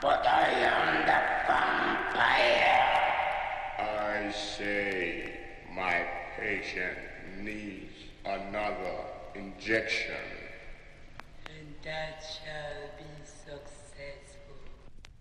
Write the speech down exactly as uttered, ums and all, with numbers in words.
but I am the vampire. I say my patient needs another injection. And that's how